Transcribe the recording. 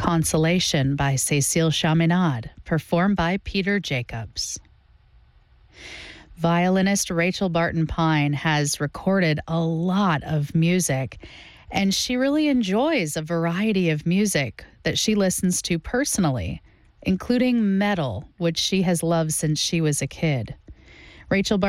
Consolation by Cécile Chaminade, performed by Peter Jacobs. Violinist Rachel Barton Pine has recorded a lot of music, and she really enjoys a variety of music that she listens to personally, including metal, which she has loved since she was a kid. Rachel